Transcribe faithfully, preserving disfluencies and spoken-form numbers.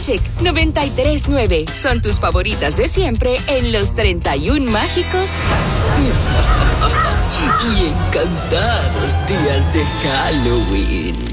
Magic noventa y tres punto nueve son tus favoritas de siempre en los treinta y uno mágicos y encantados días de Halloween.